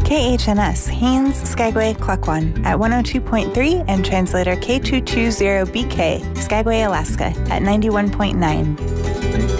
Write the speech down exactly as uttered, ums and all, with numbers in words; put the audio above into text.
K H N S, Haines, Skagway, Klukwan at one oh two point three and translator K two two zero B K, Skagway, Alaska at ninety-one point nine.